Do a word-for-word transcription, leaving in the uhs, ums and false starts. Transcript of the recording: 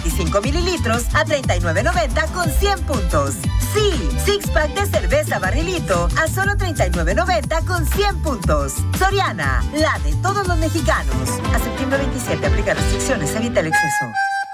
veinticinco mililitros a treinta y nueve noventa con cien puntos. Sí, six pack de cerveza Barrilito a solo treinta y nueve noventa con cien puntos. Soriana, la de todos los mexicanos. A septiembre veintisiete, aplica restricciones, evita el exceso.